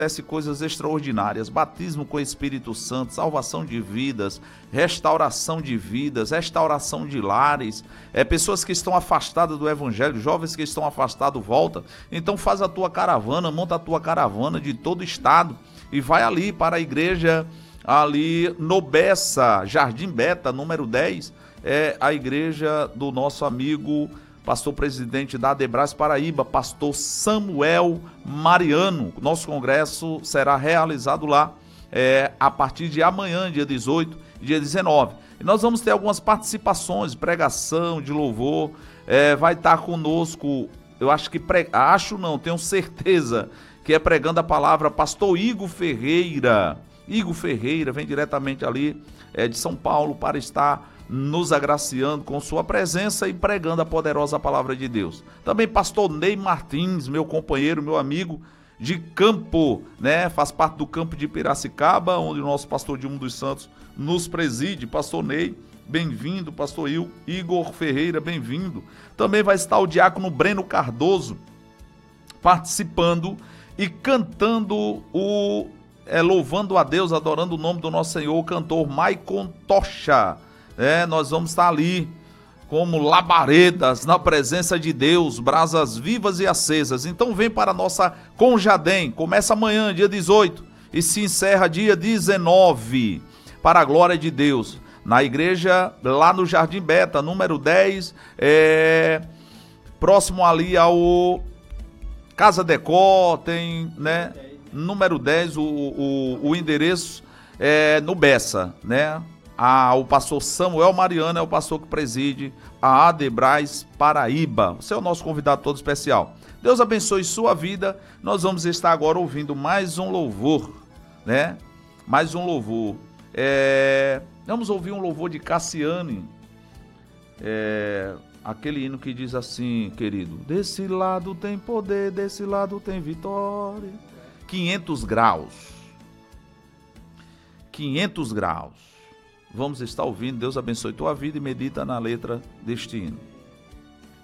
acontece coisas extraordinárias, batismo com o Espírito Santo, salvação de vidas, restauração de vidas, restauração de lares, pessoas que estão afastadas do evangelho, jovens que estão afastados, volta. Então faz a tua caravana, monta a tua caravana de todo o estado e vai ali para a igreja ali no Bessa, Jardim Beta, número 10, é a igreja do nosso amigo pastor presidente da Adebras Paraíba, pastor Samuel Mariano. Nosso congresso será realizado lá a partir de amanhã, dia 18, dia 19. E nós vamos ter algumas participações, pregação, de louvor. Vai estar conosco, eu acho que, tenho certeza que é pregando a palavra, pastor Igor Ferreira. Igor Ferreira vem diretamente ali de São Paulo para estar nos agraciando com sua presença e pregando a poderosa palavra de Deus. Também pastor Ney Martins, meu companheiro, meu amigo de campo, né? Faz parte do campo de Piracicaba, onde o nosso pastor Dilma dos Santos nos preside. Pastor Ney, bem-vindo. Pastor Igor Ferreira, bem-vindo. Também vai estar o diácono Breno Cardoso participando e cantando louvando a Deus, adorando o nome do nosso Senhor, o cantor Maicon Tocha. Nós vamos estar ali como labaredas na presença de Deus, brasas vivas e acesas. Então vem para a nossa Conjadem, começa amanhã, dia 18, e se encerra dia 19, para a glória de Deus, na igreja lá no Jardim Beta, número 10, próximo ali ao Casa Decor, tem, né, número 10, o endereço no Bessa, né? O pastor Samuel Mariano é o pastor que preside a Adebras Paraíba. Você é o nosso convidado todo especial. Deus abençoe sua vida. Nós vamos estar agora ouvindo mais um louvor, né? Mais um louvor. Vamos ouvir um louvor de Cassiane. Aquele hino que diz assim, querido: desse lado tem poder, desse lado tem vitória. 500 graus. 500 graus. Vamos estar ouvindo. Deus abençoe tua vida e medita na letra deste hino.